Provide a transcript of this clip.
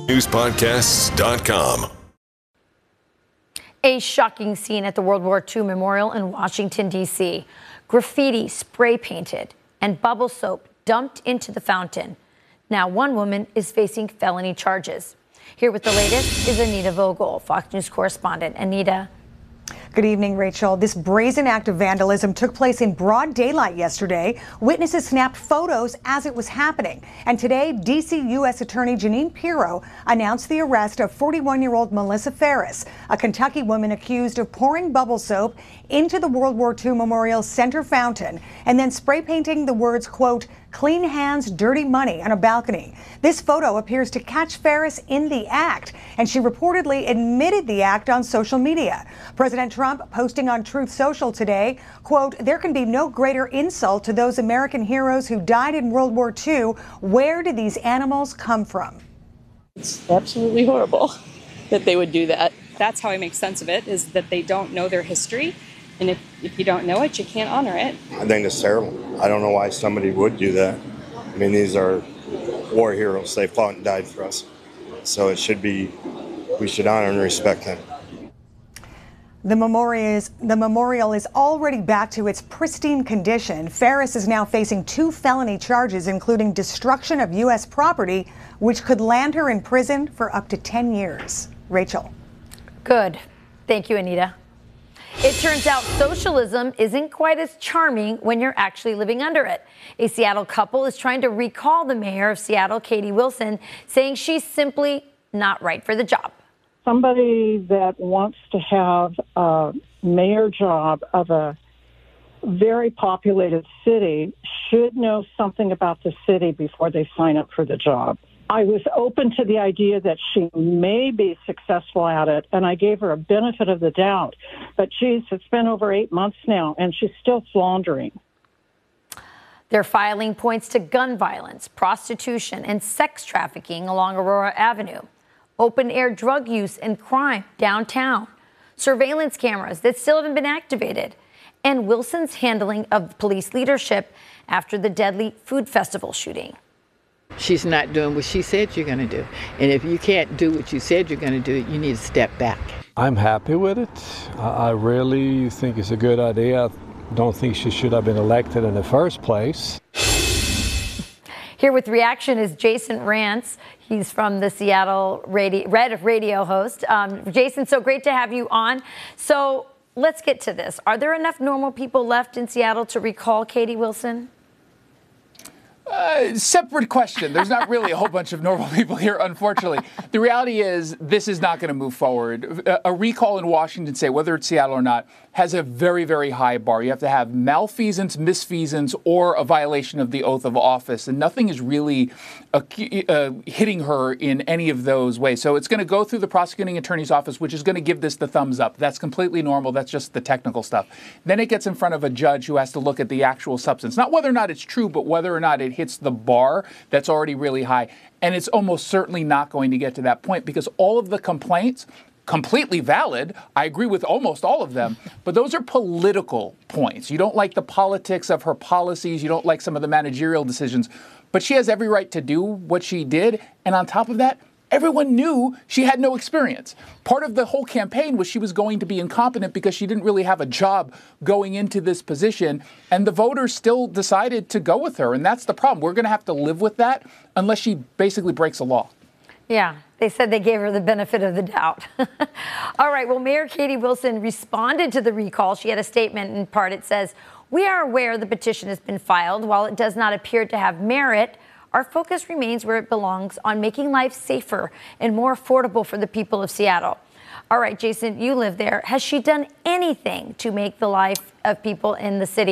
newspodcasts.com. A shocking scene at the World War II Memorial in Washington, D.C. Graffiti spray painted and bubble soap dumped into the fountain. Now one woman is facing felony charges. Here with the latest is Anita Vogel, Fox News correspondent. Anita. Good evening, Rachel. This brazen act of vandalism took place in broad daylight yesterday. Witnesses snapped photos as it was happening. And today, D.C. U.S. Attorney Jeanine Pirro announced the arrest of 41-year-old Melissa Ferris, a Kentucky woman accused of pouring bubble soap into the World War II Memorial Center fountain and then spray painting the words, quote, "Clean hands, dirty money" on a balcony. This photo appears to catch Ferris in the act, and she reportedly admitted the act on social media. President Trump posting on Truth Social today, quote, "There can be no greater insult to those American heroes who died in World War II. Where did these animals come from?" It's absolutely horrible that they would do that. That's how I make sense of it, is that they don't know their history. And if you don't know it, you can't honor it. I think it's terrible. I don't know why somebody would do that. I mean, these are war heroes. They fought and died for us. So we should honor and respect them. The memorial is already back to its pristine condition. Ferris is now facing 2 felony charges, including destruction of U.S. property, which could land her in prison for up to 10 years. Rachel. Good. Thank you, Anita. It turns out socialism isn't quite as charming when you're actually living under it. A Seattle couple is trying to recall the mayor of Seattle, Katie Wilson, saying she's simply not right for the job. Somebody that wants to have a mayor job of a very populated city should know something about the city before they sign up for the job. I was open to the idea that she may be successful at it, and I gave her a benefit of the doubt. But geez, it's been over 8 months now, and she's still floundering. Their filing points to gun violence, prostitution, and sex trafficking along Aurora Avenue, open-air drug use and crime downtown, surveillance cameras that still haven't been activated, and Wilson's handling of police leadership after the deadly food festival shooting. She's not doing what she said you're going to do. And if you can't do what you said you're going to do, you need to step back. I'm happy with it. I really think it's a good idea. I don't think she should have been elected in the first place. Here with reaction is Jason Rantz. He's from the Seattle Red Radio host. Jason, so great to have you on. So let's get to this. Are there enough normal people left in Seattle to recall Katie Wilson? Separate question. There's not really a whole bunch of normal people here, unfortunately. The reality is this is not going to move forward. A recall in Washington State, whether it's Seattle or not, has a very, very high bar. You have to have malfeasance, misfeasance, or a violation of the oath of office. And nothing is really hitting her in any of those ways. So it's going to go through the prosecuting attorney's office, which is going to give this the thumbs up. That's completely normal. That's just the technical stuff. Then it gets in front of a judge who has to look at the actual substance. Not whether or not it's true, but whether or not it hits the bar that's already really high. And it's almost certainly not going to get to that point because all of the complaints, completely valid. I agree with almost all of them, but those are political points. You don't like the politics of her policies. You don't like some of the managerial decisions, but she has every right to do what she did. And on top of that, everyone knew she had no experience. Part of the whole campaign was she was going to be incompetent because she didn't really have a job going into this position. And the voters still decided to go with her. And that's the problem. We're going to have to live with that unless she basically breaks the law. Yeah, they said they gave her the benefit of the doubt. All right, well, Mayor Katie Wilson responded to the recall. She had a statement. In part, it says, "We are aware the petition has been filed. While it does not appear to have merit, our focus remains where it belongs, on making life safer and more affordable for the people of Seattle." All right, Jason, you live there. Has she done anything to make the life of people in the city